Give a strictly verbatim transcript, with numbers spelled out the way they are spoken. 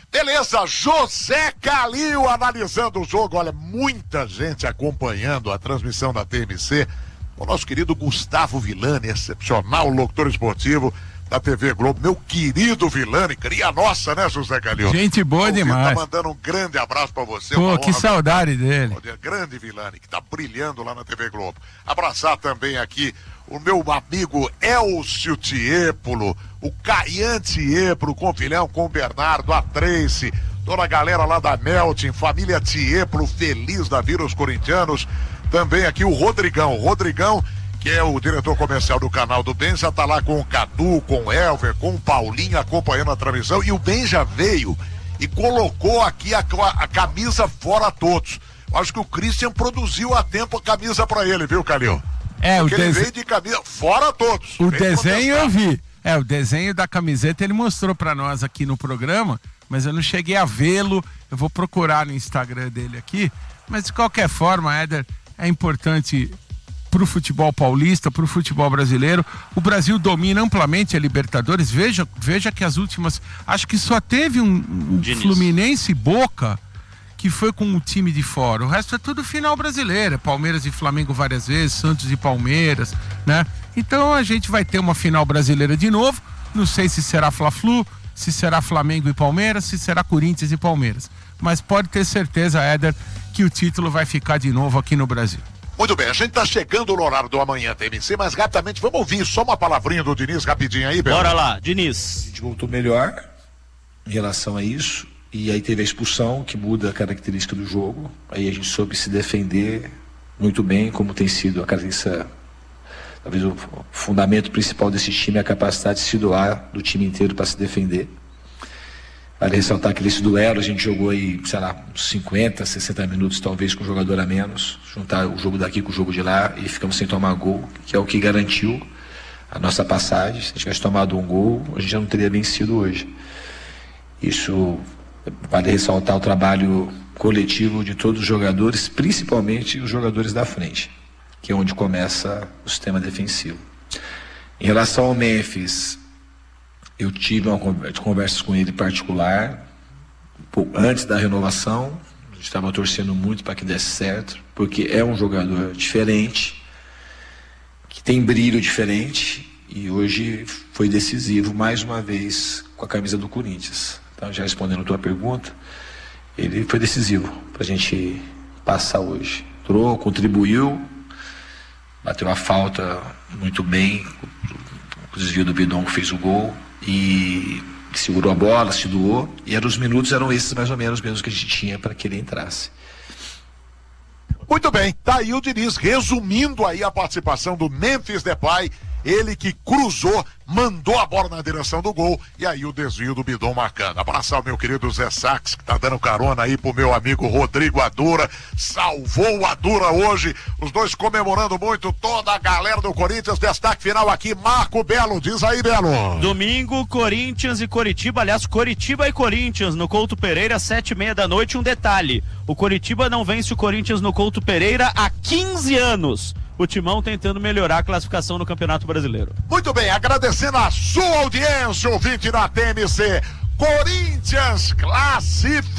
Beleza, José Calil analisando o jogo. Olha, muita gente acompanhando a transmissão da T M C. O nosso querido Gustavo Villani, excepcional locutor esportivo da T V Globo. Meu querido Villani, cria nossa, né, José Calil? Gente boa demais. Tá mandando um grande abraço pra você. Pô, que saudade dele. Grande Villani, que tá brilhando lá na T V Globo. Abraçar também aqui o meu amigo Elcio Tiepolo, o Caian Tiepolo, com o filhão, com o Bernardo, a Tracy, toda a galera lá da Melting, família Tiepolo, feliz da vida, os corintianos. Também aqui o Rodrigão, o Rodrigão, que é o diretor comercial do canal do Ben, já tá lá com o Cadu, com o Elver, com o Paulinho acompanhando a transmissão, e o Ben já veio e colocou aqui a, a camisa fora a todos. Acho que o Christian produziu a tempo a camisa pra ele, viu, Calil? É, Porque o ele dese... veio de camisa fora a todos. O desenho protestar. Eu vi. É, o desenho da camiseta ele mostrou pra nós aqui no programa, mas eu não cheguei a vê-lo. Eu vou procurar no Instagram dele aqui. Mas de qualquer forma, Éder, é importante pro futebol paulista, pro futebol brasileiro. O Brasil domina amplamente a Libertadores. Veja, veja que as últimas... Acho que só teve um, um Fluminense e Boca que foi com o time de fora. O resto é tudo final brasileiro. Palmeiras e Flamengo várias vezes, Santos e Palmeiras, né? Então a gente vai ter uma final brasileira de novo. Não sei se será Fla-Flu, se será Flamengo e Palmeiras, se será Corinthians e Palmeiras. Mas pode ter certeza, Éder, que o título vai ficar de novo aqui no Brasil. Muito bem, a gente tá chegando no horário do amanhã T M C, mas rapidamente vamos ouvir só uma palavrinha do Diniz rapidinho aí, Belo. Bora lá, Diniz. A gente voltou melhor em relação a isso, e aí teve a expulsão, que muda a característica do jogo. Aí a gente soube se defender muito bem, como tem sido a característica, talvez o fundamento principal desse time é a capacidade de se doar do time inteiro para se defender. Vale ressaltar que nesse duelo a gente jogou aí, sei lá, uns cinquenta, sessenta minutos talvez com o jogador a menos, juntar o jogo daqui com o jogo de lá, e ficamos sem tomar gol, que é o que garantiu a nossa passagem. Se a gente tivesse tomado um gol, a gente já não teria vencido hoje. Isso vale ressaltar o trabalho coletivo de todos os jogadores, principalmente os jogadores da frente, que é onde começa o sistema defensivo. Em relação ao Memphis, eu tive uma conversa com ele particular, antes da renovação. A gente estava torcendo muito para que desse certo, porque é um jogador diferente, que tem brilho diferente, e hoje foi decisivo, mais uma vez, com a camisa do Corinthians. Então, já respondendo a tua pergunta, ele foi decisivo para a gente passar hoje. Entrou, contribuiu, bateu a falta muito bem, o desvio do Bidon que fez o gol, e segurou a bola, se doou, e eram, os minutos eram esses mais ou menos mesmo que a gente tinha para que ele entrasse. Muito bem, tá aí o Diniz resumindo aí a participação do Memphis Depay, ele que cruzou, mandou a bola na direção do gol, e aí o desvio do Bidon marcando. Abraçar o meu querido Zé Sax, que tá dando carona aí pro meu amigo Rodrigo Adura, salvou o Adura hoje, os dois comemorando muito, toda a galera do Corinthians. Destaque final aqui, Marco Belo, diz aí, Belo. Domingo, Corinthians e Coritiba, aliás, Coritiba e Corinthians no Couto Pereira, sete e meia da noite. Um detalhe, o Coritiba não vence o Corinthians no Couto Pereira há quinze anos. O Timão tentando melhorar a classificação no Campeonato Brasileiro. Muito bem, agradecendo a sua audiência, ouvinte da T M C. Corinthians classifica.